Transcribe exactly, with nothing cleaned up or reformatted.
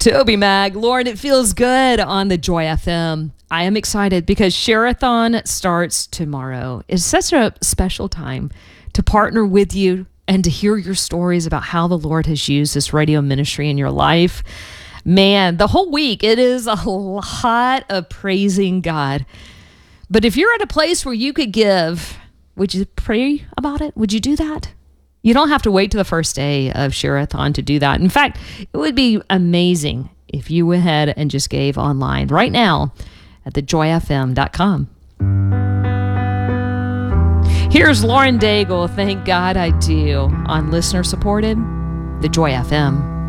Toby Mag, Lord, it feels good on the Joy F M. I am excited because Share-a-thon starts tomorrow. It's such a special time to partner with you and to hear your stories about how the Lord has used this radio ministry in your life. Man, the whole week, it is a lot of praising God. But if you're at a place where you could give, would you pray about it? Would you do that? You don't have to wait to the first day of Share-a-thon to do that. In fact, it would be amazing if you went ahead and just gave online right now at the joy f m dot com. Here's Lauren Daigle, Thank God I Do, on listener-supported The Joy F M.